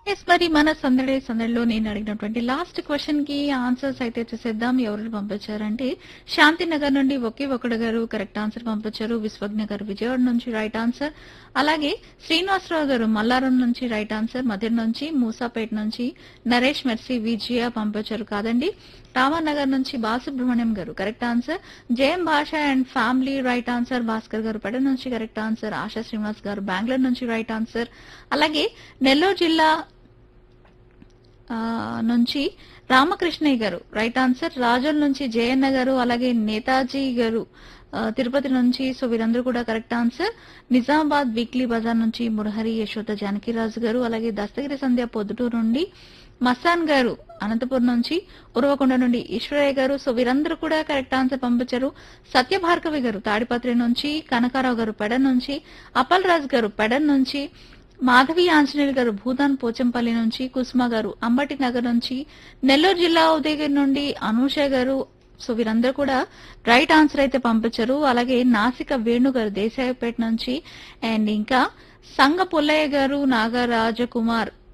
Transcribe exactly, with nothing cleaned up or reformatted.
Yes మరి మన సందడి సందడిలో నేను అడిగినటువంటి లాస్ట్ క్వశ్చన్ కి ఆన్సర్స్ అయితే చూసేద్దాం. ఎవరు పంపించారంటే శాంతినగర్ నుండి ఒకే ఒకడు గారు కరెక్ట్ ఆన్సర్ పంపించారు. విశ్వజ్ఞ గారు విజయవాడ నుంచి రైట్ ఆన్సర్. అలాగే శ్రీనివాసరావు గారు మల్లారం నుంచి రైట్ ఆన్సర్. మధ్య నుంచి మూసాపేట నుంచి నరేష్ మెర్సీ విజయ పంపించారు కాదండి. రామానగర్ నుంచి బాలసుబ్రహ్మణ్యం గారు కరెక్ట్ ఆన్సర్. జయం భాష and family right answer. Bhaskar గారు పెడ నుంచి కరెక్ట్ ఆన్సర్. ఆశా శ్రీనివాస్ గారు బెంగళూరు నుంచి రైట్ ఆన్సర్. అలాగే నెల్లూరు జిల్లా ఆ, నుంచి రామకృష్ణయ్య గారు రైట్ ఆన్సర్. రాజోల్ నుంచి జయన్న గారు అలాగే నేతాజీ గారు ఆ, తిరుపతి నుంచి. సో వీరందరూ కూడా correct answer. Nizamabad weekly Bazar నుంచి మురహరి యశోద జానకిరాజు గారు అలాగే దస్తగిరి సంధ్య పొద్దుటూరు నుండి మస్తాన్ గారు అనంతపురం నుంచి. ఉరవకొండ నుండి ఈశ్వరయ్య గారు. సో వీరందరూ కూడా కరెక్ట్ ఆన్సర్ పంపించారు. సత్యభార్గవి గారు తాడిపత్రి నుంచి. కనకారావు గారు పెడన్ నుంచి. అప్పల్ రాజు గారు పెడన్ నుంచి. మాధవి ఆంజనేయులు గారు భూదాన్ పోచంపల్లి నుంచి. కుసుమ గారు అంబటి నగర్ నుంచి. నెల్లూరు జిల్లా ఉదయగిరి నుండి అనూష గారు. సో వీరందరూ కూడా రైట్ ఆన్సర్ అయితే పంపించారు. అలాగే నాసిక వేణు గారు దేశాయపేట నుంచి. అండ్ ఇంకా సంగ పుల్లయ్య గారు నాగరాజకుమార్